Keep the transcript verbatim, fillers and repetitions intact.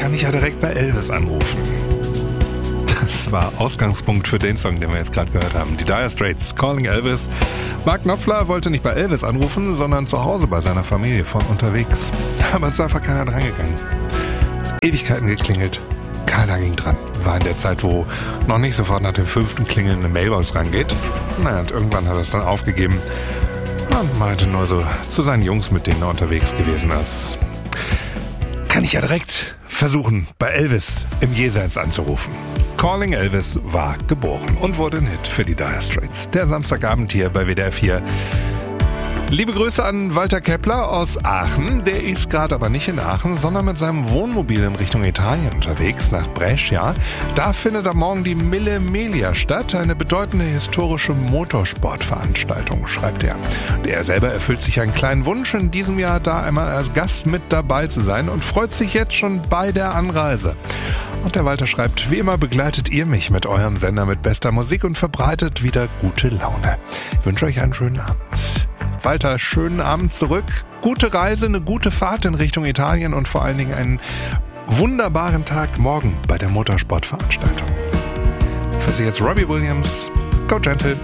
kann ich ja direkt bei Elvis anrufen. Das war Ausgangspunkt für den Song, den wir jetzt gerade gehört haben. Die Dire Straits, Calling Elvis. Mark Knopfler wollte nicht bei Elvis anrufen, sondern zu Hause bei seiner Familie von unterwegs. Aber es ist einfach keiner drangegangen. Ewigkeiten geklingelt. Keiner ging dran. War in der Zeit, wo noch nicht sofort nach dem fünften Klingeln eine Mailbox rangeht. Naja, und irgendwann hat er es dann aufgegeben und meinte nur so zu seinen Jungs, mit denen er unterwegs gewesen ist. Kann ich ja direkt versuchen, bei Elvis im Jenseits anzurufen. Calling Elvis war geboren und wurde ein Hit für die Dire Straits. Der Samstagabend hier bei W D R vier. Liebe Grüße an Walter Kepler aus Aachen. Der ist gerade aber nicht in Aachen, sondern mit seinem Wohnmobil in Richtung Italien unterwegs, nach Brescia. Da findet am Morgen die Mille Miglia statt, eine bedeutende historische Motorsportveranstaltung, schreibt er. Er selber erfüllt sich einen kleinen Wunsch, in diesem Jahr da einmal als Gast mit dabei zu sein und freut sich jetzt schon bei der Anreise. Und der Walter schreibt, wie immer begleitet ihr mich mit eurem Sender mit bester Musik und verbreitet wieder gute Laune. Ich wünsche euch einen schönen Abend. Walter, schönen Abend zurück. Gute Reise, eine gute Fahrt in Richtung Italien und vor allen Dingen einen wunderbaren Tag morgen bei der Motorsportveranstaltung. Für Sie jetzt Robbie Williams. Go Gentle.